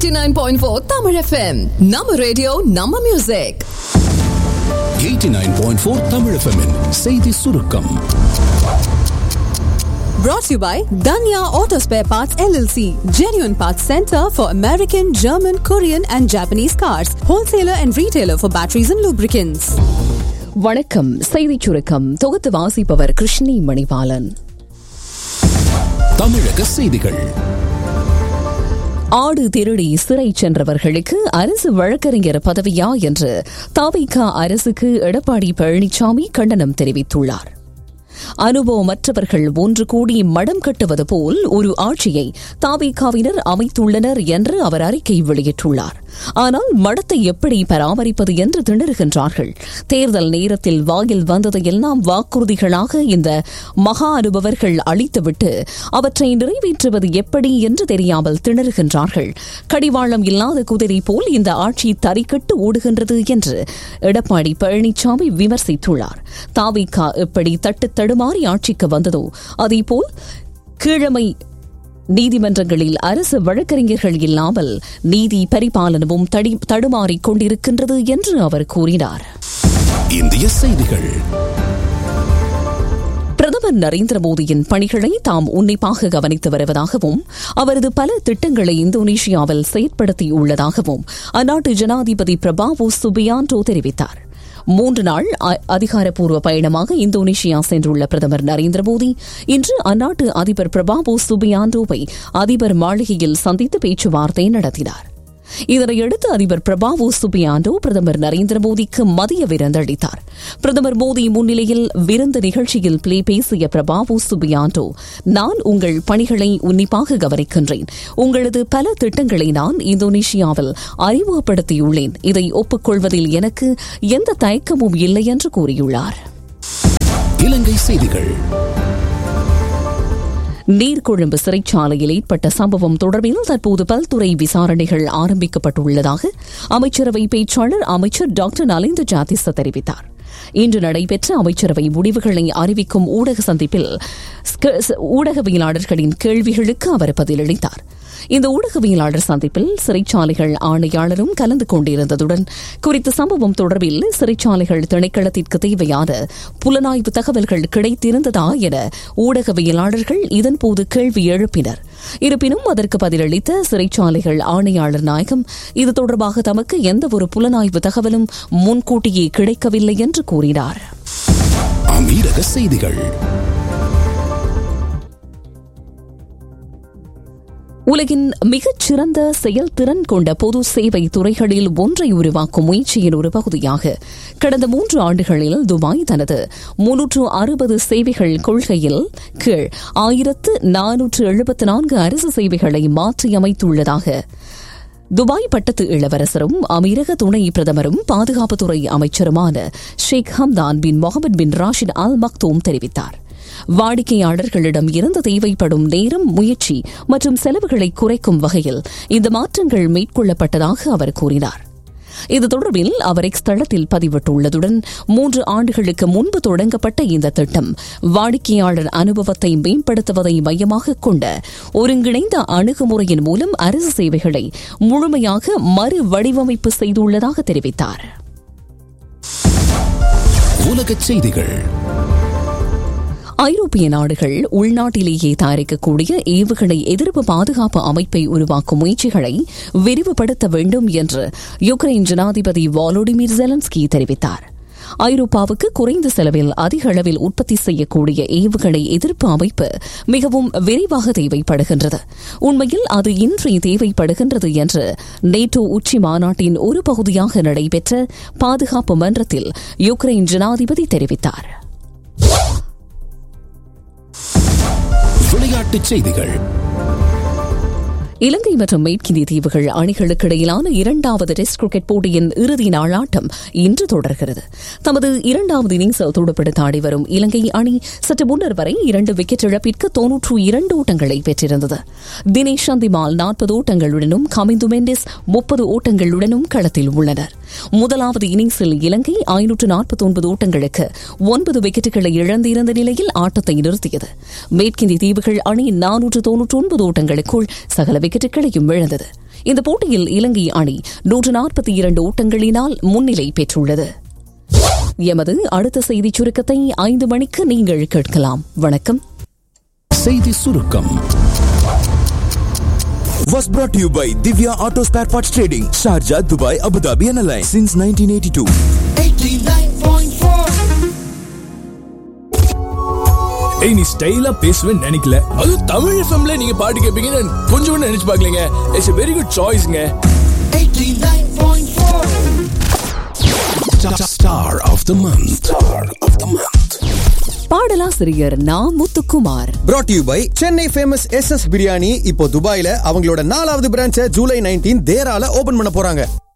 89.4 Tamil FM. Nama radio, Nama music. 89.4 Tamil FM -in செய்தி சுருக்கம். Brought to you by Danya Auto Spare Parts LLC, genuine parts center for American, German, Korean and Japanese cars, wholesaler and retailer for batteries and lubricants. வணக்கம். செய்தி சுருக்கம் தொகுத்து வாசிப்பவர் கிருஷ்ணி மணிபாலன். தமிழக செய்திகள். ஆடு திருடி சிறை சென்றவர்களுக்கு அரசு வழக்கறிஞர் பதவியா என்று தவிக அரசுக்கு எடப்பாடி பழனிசாமி கண்டனம் தெரிவித்துள்ளார். அனுபவமற்றவர்கள் ஒன்று கூடி மடம் கட்டுவது போல் ஒரு ஆட்சியை தவிகவினர் அமைத்துள்ளனர் என்று அவர் அறிக்கை வெளியிட்டுள்ளார். ஆனால் மடத்தை எப்படி பராமரிப்பது என்று திணறுகின்றார்கள். தேர்தல் நேரத்தில் வாயில் வந்ததையெல்லாம் வாக்குறுதிகளாக இந்த மகா அனுபவர்கள் அளித்துவிட்டு அவற்றை நிறைவேற்றுவது எப்படி என்று தெரியாமல் திணறுகின்றார்கள். கடிவாளம் இல்லாத குதிரை போல் இந்த ஆட்சி தறிக்கட்டு ஓடுகின்றது என்று எடப்பாடி பழனிசாமி விமர்சித்துள்ளார். தவிக எப்படி தடுமாறி ஆட்சிக்கு வந்ததோ அதேபோல் கீழமை நீதிமன்றங்களில் அரசு வழக்கறிஞர்கள் இல்லாமல் நீதி பரிபாலனமும் தடுமாறிக் கொண்டிருக்கின்றது என்று அவர் கூறினார். இந்திய செய்திகள். பிரதமர் நரேந்திர மோடியின் பணிகளை தாம் உன்னிப்பாக கவனித்து வருவதாகவும் அவரது பல திட்டங்களை இந்தோனேஷியாவில் செயற்படுத்தியுள்ளதாகவும் அந்நாட்டு ஜனாதிபதி பிரபாவோ சுபியாண்டோ தெரிவித்தார். 3 நாள் அதிகாரப்பூர்வ பயணமாக இந்தோனேஷியா சென்றுள்ள பிரதமர் நரேந்திர மோடி இன்று அந்நாட்டு அதிபர் பிரபாவோ சுபியாண்டோவை அதிபர் மாளிகையில் சந்தித்து பேச்சுவார்த்தை நடத்தினார். இதனையடுத்து அதிபர் பிரபாவோ சுபியாண்டோ பிரதமர் நரேந்திர மோடிக்கு மதிய விருந்தளித்தார். பிரதமர் மோடி முன்னிலையில் விருந்து நிகழ்ச்சியில் பேசிய பிரபாவோ சுபியாண்டோ, நான் உங்கள் பணிகளை உன்னிப்பாக கவனிக்கின்றேன். உங்களது பல திட்டங்களை நான் இந்தோனேஷியாவில் அறிமுகப்படுத்தியுள்ளேன். இதை ஒப்புக்கொள்வதில் எனக்கு எந்த தயக்கமும் இல்லை என்று கூறியுள்ளார். இலங்கை செய்திகள். நீர்கொழும்பு சிறைச்சாலையில் ஏற்பட்ட சம்பவம் தொடர்பில் தற்போது பல்துறை விசாரணைகள் ஆரம்பிக்கப்பட்டுள்ளதாக அமைச்சரவை பேச்சாளர் அமைச்சர் டாக்டர் நலிந்த ஜாதிச தெரிவித்தார். இன்று நடைபெற்ற அமைச்சரவை முடிவுகளை அறிவிக்கும் ஊடக சந்திப்பில் ஊடகவியலாளர்களின் கேள்விகளுக்கு அவர் பதிலளித்தார். இந்த ஊடகவியலாளர் சந்திப்பில் சிறைச்சாலைகள் ஆணையாளரும் கலந்து கொண்டிருந்ததுடன் குறித்த சம்பவம் தொடர்பில் சிறைச்சாலைகள் திணைக்களத்திற்கு தேவையான புலனாய்வு தகவல்கள் கிடைத்திருந்ததா என ஊடகவியலாளர்கள் இதன்போது கேள்வி எழுப்பினர். இருப்பினும் அதற்கு பதிலளித்த சிறைச்சாலைகள் ஆணையாளர் நாயகம் இது தொடர்பாக தமக்கு எந்தவொரு புலனாய்வு தகவலும் முன்கூட்டியே கிடைக்கவில்லை என்று கூறினார். அமீரக செய்திகள். உலகின் மிகச்சிறந்த செயல்திறன் கொண்ட பொது சேவை துறைகளில் ஒன்றை உருவாக்கும் முயற்சியின் ஒரு பகுதியாக கடந்த 3 ஆண்டுகளில் துபாய் தனது 360 சேவைகள் கொள்கையில் கீழ் 1474 அரசு சேவைகளை மாற்றியமைத்துள்ளதாக துபாய் பட்டத்து இளவரசரும் அமீரக துணை பிரதமரும் பாதுகாப்புத்துறை அமைச்சருமான ஷேக் ஹம்தான் பின் முகமது பின் ராஷித் அல் மக்தூம் தெரிவித்தார். வாடிக்கையாளர்களிடம் இருந்து தேவைப்படும் நேரம், முயற்சி மற்றும் செலவுகளை குறைக்கும் வகையில் இந்த மாற்றங்கள் மேற்கொள்ளப்பட்டதாக அவர் கூறினார். இது தொடர்பில் அவர் எக்ஸ் தளத்தில் பதிவிட்டுள்ளதுடன் 3 ஆண்டுகளுக்கு முன்பு தொடங்கப்பட்ட இந்த திட்டம் வாடிக்கையாளர் அனுபவத்தை மேம்படுத்துவதை மையமாக கொண்ட ஒருங்கிணைந்த அணுகுமுறையின் மூலம் அரசு சேவைகளை முழுமையாக மறு வடிவமைப்பு செய்துள்ளதாக தெரிவித்தார். உலகச் செய்திகள். ஐரோப்பிய நாடுகள் உள்நாட்டிலேயே தயாரிக்கக்கூடிய ஏவுகணை எதிர்ப்பு பாதுகாப்பு அமைப்பை உருவாக்கும் முயற்சிகளை விரிவுபடுத்த வேண்டும் என்று யுக்ரைன் ஜனாதிபதி வாலோடிமிர் ஜெலன்ஸ்கி தெரிவித்தார். ஐரோப்பாவுக்கு குறைந்த செலவில் அதிக அளவில் உற்பத்தி செய்யக்கூடிய ஏவுகணை எதிர்ப்பு அமைப்பு மிகவும் விரைவாக தேவைப்படுகின்றது. உண்மையில் அது இன்றே தேவைப்படுகின்றது என்று நேட்டோ உச்சி மாநாட்டின் ஒரு பகுதியாக நடைபெற்ற பாதுகாப்பு மன்றத்தில் யுக்ரைன் ஜனாதிபதி தெரிவித்தார். விளையாட்டுச் செய்திகள். இலங்கை மற்றும் மேற்கிந்திய தீவுகள் அணிகளுக்கு இடையிலான 2வது டெஸ்ட் கிரிக்கெட் போட்டியின் இறுதி நாள் ஆட்டம் இன்று தொடர்கிறது. தமது 2வது இன்னிங்ஸில் துடுப்படுத்த ஆடி வரும் இலங்கை அணி சற்று முன்னர் வரை 2 விக்கெட் இழப்பிற்கு 92 ஓட்டங்களை பெற்றிருந்தது. தினேஷ் சந்திமால் 40 ஓட்டங்களுடனும் கமிந்து மெண்டிஸ் 30 ஓட்டங்களுடனும் களத்தில் உள்ளனர். முதலாவது இன்னிங்ஸில் இலங்கை 549 ஓட்டங்களுக்கு 9 விக்கெட்டுகளை இழந்திருந்த நிலையில் ஆட்டத்தை நிறுத்தியது. மேற்கிந்திய தீவுகள் அணி 499 ஓட்டங்களுக்குள் சகல விக்கெட்டுகளையும் இழந்தது. இந்த போட்டியில் இலங்கை அணி 142 ஓட்டங்களினால் முன்னிலை பெற்றுள்ளது. எமது அடுத்த செய்திச் சுருக்கத்தை 5 மணிக்கு நீங்கள் கேட்கலாம். வணக்கம். செய்தி சுருக்கம் was brought to you by Divya Auto Spare Parts Trading, Sharjah, Dubai, Abu Dhabi and Alliance since 1982. 89.4. நீ ஸ்டைலா பேசுவேன்னு நினைக்கல, அது தமிழ் எஃப்எம்ல நீங்க பாட்டு கேட்பீங்கன்னு கொஞ்சம் கூட நினைச்சு பார்க்கலங்க. It's a very good choiceங்க. 89.4. Star of the month. பாடலாசிரியர் நா. Muthukumar. brought to you by Chennai famous SS biryani இப்போ துபாயில அவங்களோட 4வது பிரான்ச்சை ஜூலை 19 தேரால ஓபன் பண்ண போறாங்க.